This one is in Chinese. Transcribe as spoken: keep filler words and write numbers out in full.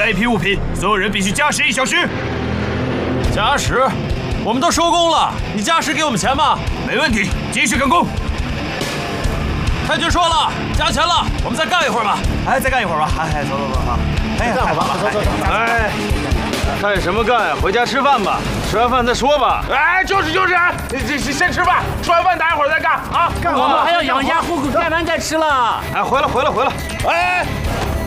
来一批物品，所有人必须加时一小时。 加时？我们都收工了，你加时给我们钱吗？ 没问题，继续赶工。 太君说了，加钱了，我们再干一会儿吧。 哎，再干一会儿吧。哎，走走走啊！哎， 干好吧，走走走。 哎，干什么干？回家吃饭吧，吃完饭再说吧。 哎，就是就是，这这先吃饭，吃完饭大家伙再干啊！ 干我们还要养家糊口，干完再吃了。 哎，回来回来回来！ 哎。